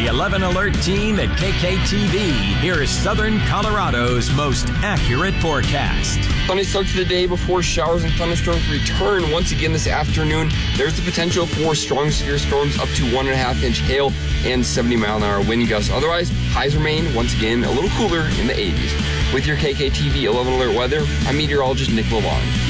the 11 Alert team at KKTV, here's Southern Colorado's most accurate forecast. Sunny start to the day before showers and thunderstorms return once again this afternoon. There's the potential for strong severe storms up to 1.5-inch hail and 70-mile-an-hour wind gusts. Otherwise, highs remain once again a little cooler in the 80s. With your KKTV 11 Alert weather, I'm meteorologist Nick Lavon.